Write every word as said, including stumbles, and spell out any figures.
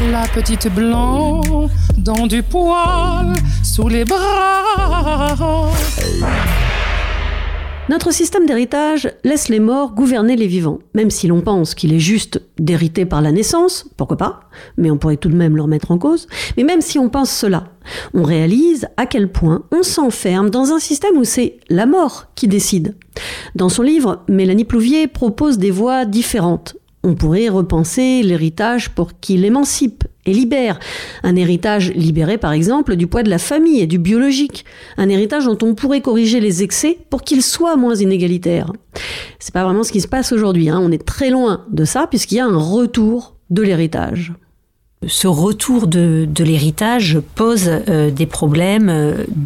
La petite blanc dans du poil sous les bras. Notre système d'héritage laisse les morts gouverner les vivants, même si l'on pense qu'il est juste d'hériter par la naissance, pourquoi pas, mais on pourrait tout de même le remettre en cause, mais même si on pense cela, on réalise à quel point on s'enferme dans un système où c'est la mort qui décide. Dans son livre, Mélanie Plouvier propose des voies différentes. On pourrait repenser l'héritage pour qu'il émancipe et libère. Un héritage libéré, par exemple, du poids de la famille et du biologique. Un héritage dont on pourrait corriger les excès pour qu'il soit moins inégalitaire. C'est pas vraiment ce qui se passe aujourd'hui, hein. On est très loin de ça, puisqu'il y a un retour de l'héritage. Ce retour de, de l'héritage pose euh, des problèmes